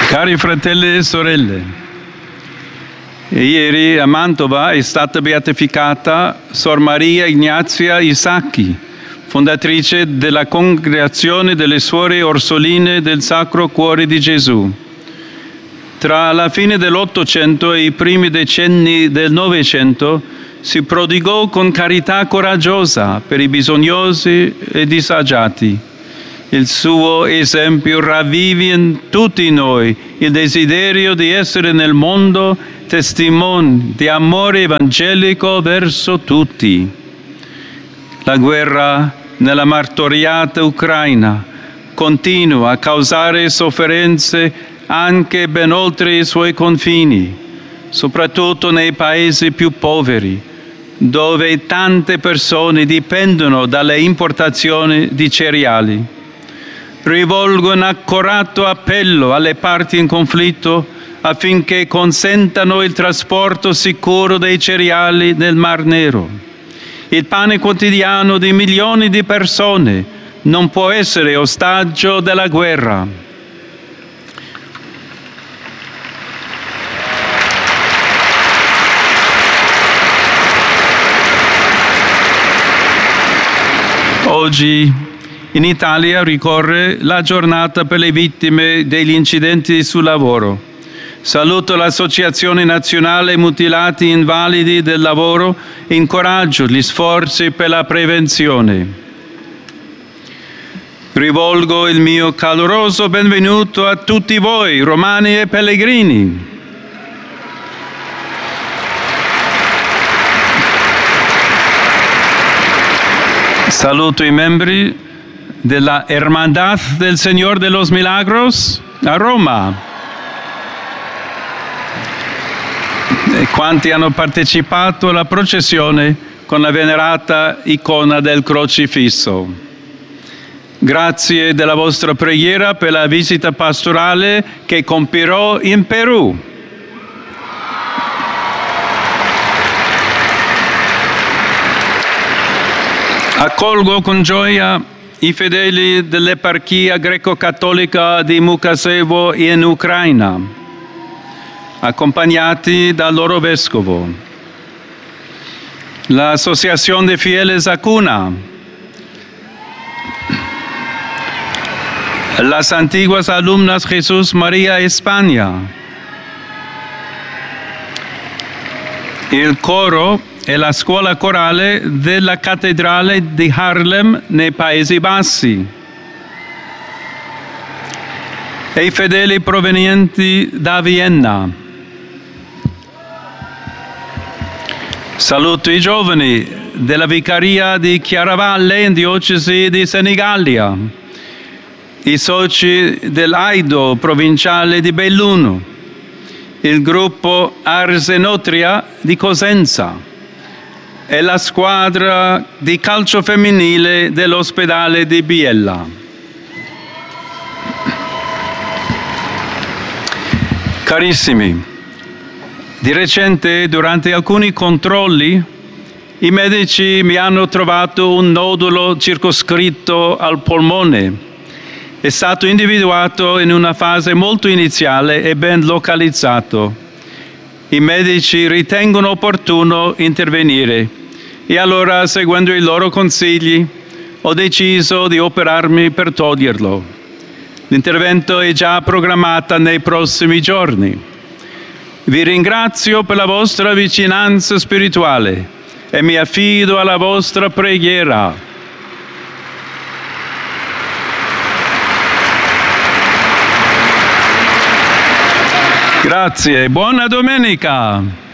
Cari fratelli e sorelle, ieri a Mantova è stata beatificata Sor Maria Ignazia Isacchi, fondatrice della Congregazione delle Suore Orsoline del Sacro Cuore di Gesù. Tra la fine dell'Ottocento e i primi decenni del Novecento si prodigò con carità coraggiosa per i bisognosi e disagiati. Il suo esempio ravvivi in tutti noi il desiderio di essere nel mondo testimoni di amore evangelico verso tutti. La guerra nella martoriata Ucraina continua a causare sofferenze anche ben oltre i suoi confini, soprattutto nei paesi più poveri, dove tante persone dipendono dalle importazioni di cereali. Rivolgo un accorato appello alle parti in conflitto affinché consentano il trasporto sicuro dei cereali nel Mar Nero. Il pane quotidiano di milioni di persone non può essere ostaggio della guerra. Oggi in Italia ricorre la giornata per le vittime degli incidenti sul lavoro. Saluto l'Associazione Nazionale Mutilati Invalidi del Lavoro e incoraggio gli sforzi per la prevenzione. Rivolgo il mio caloroso benvenuto a tutti voi, romani e pellegrini. Saluto i membri della Hermandad del Señor de los Milagros a Roma e quanti hanno partecipato alla processione con la venerata icona del crocifisso. Grazie della vostra preghiera per la visita pastorale che compirò in Perù. Accolgo con gioia i fedeli dell'eparchia greco-cattolica di Mukasevo in Ucraina, accompagnati dal loro vescovo. L'Associazione de Fieles Acuna, las antiguas alumnas Jesús María España, il coro e la scuola corale della cattedrale di Haarlem nei Paesi Bassi e i fedeli provenienti da Vienna. Saluto i giovani della Vicaria di Chiaravalle in diocesi di Senigallia, i soci dell'Aido provinciale di Belluno, il gruppo Arsenotria di Cosenza e la squadra di calcio femminile dell'ospedale di Biella. Carissimi, di recente durante alcuni controlli i medici mi hanno trovato un nodulo circoscritto al polmone. È stato individuato in una fase molto iniziale e ben localizzato. I medici ritengono opportuno intervenire e allora, seguendo i loro consigli, ho deciso di operarmi per toglierlo. L'intervento è già programmato nei prossimi giorni. Vi ringrazio per la vostra vicinanza spirituale e mi affido alla vostra preghiera. Grazie, buona domenica!